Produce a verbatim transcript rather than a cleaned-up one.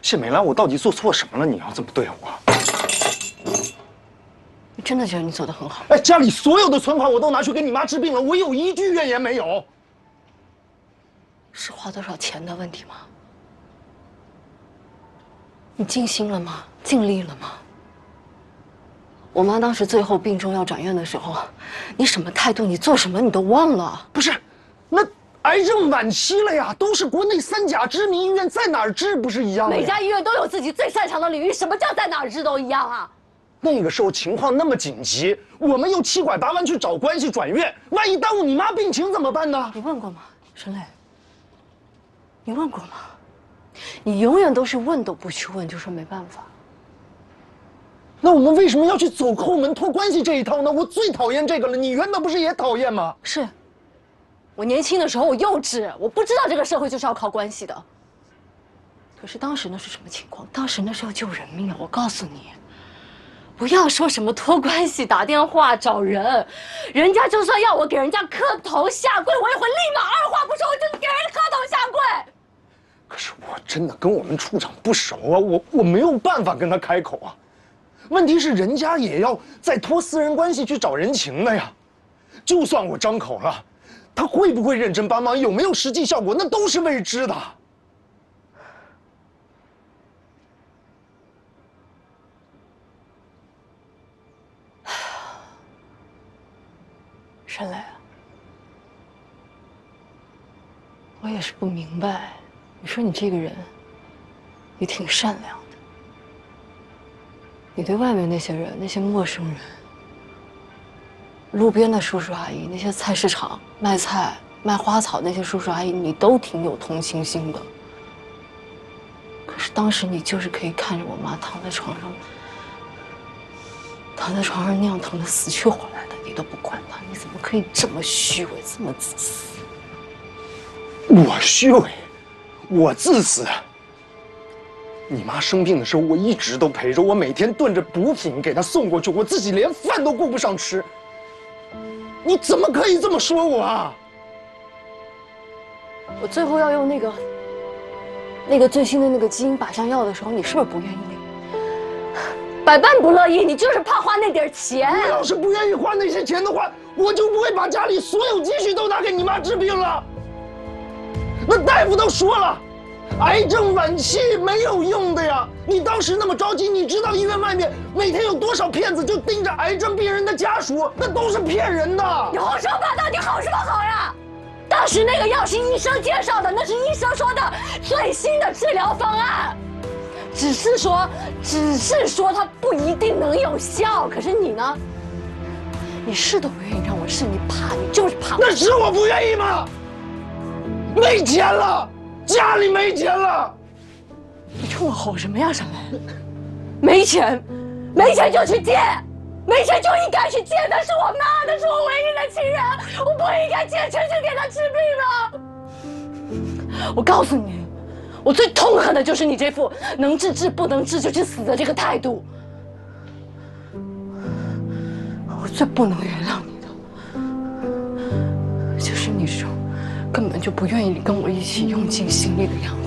谢美兰，我到底做错什么了？你要这么对我？ 你真的觉得你做得很好？ 哎，家里所有的存款我都拿去给你妈治病了，我有一句怨言没有。 是花多少钱的问题吗？你尽心了吗？尽力了吗？我妈当时最后病重要转院的时候，你什么态度？你做什么你都忘了？ 不是，那。 癌症晚期了呀，都是国内三甲知名医院，在哪儿治不是一样的？ 每家医院都有自己最擅长的领域，什么叫在哪儿治都一样啊？ 那个时候情况那么紧急，我们又七拐八弯去找关系转院，万一耽误你妈病情怎么办呢？ 你问过吗，沈磊？你问过吗？你永远都是问都不去问，就说没办法。 那我们为什么要去走后门托关系这一套呢？我最讨厌这个了，你原本不是也讨厌吗？ 是。 我年轻的时候我幼稚，我不知道这个社会就是要靠关系的。可是当时那是什么情况？当时那是要救人命啊！我告诉你，不要说什么托关系、打电话找人，人家就算要我给人家磕头下跪，我也会立马二话不说，我就给人磕头下跪。 可是我真的跟我们处长不熟啊，我我没有办法跟他开口啊。问题是人家也要再托私人关系去找人情的呀，就算我张口了。 他会不会认真帮忙？有没有实际效果？那都是未知的。 沈磊，我也是不明白。你说你这个人，也挺善良的。你对外面那些人，那些陌生人。 路边的叔叔阿姨，那些菜市场卖菜、卖花草那些叔叔阿姨，你都挺有同情心的。可是当时你就是可以看着我妈躺在床上，躺在床上那样疼得死去活来的，你都不管她，你怎么可以这么虚伪，这么自私？ 我虚伪，我自私。你妈生病的时候，我一直都陪着，我每天炖着补品给她送过去，我自己连饭都顾不上吃。 你怎么可以这么说我啊？ 我最后要用那个、那个最新的那个基因靶向药的时候，你是不是不愿意领？百般不乐意，你就是怕花那点钱。 我要是不愿意花那些钱的话，我就不会把家里所有积蓄都拿给你妈治病了。那大夫都说了，癌症晚期没有用的呀。你当时那么着急，你知道医院外面每天有多少骗子就盯着癌症病人的家属，那都是骗人的。 你胡说八道，你好什么好呀？当时那个药是医生介绍的，那是医生说的最新的治疗方案，只是说，只是说它不一定能有效。可是你呢？你试都不愿意让我试，你怕，你就是怕。 那是我不愿意吗？没钱了，家里没钱了。 你冲我吼什么呀，沈磊？没钱，没钱就去借，没钱就应该去借。那是我妈，那是我唯一的亲人，我不应该借钱去给她治病的。我告诉你，我最痛恨的就是你这副能治治，不能治就去死的这个态度。我最不能原谅你的，就是你这种根本就不愿意跟我一起用尽心力的样子。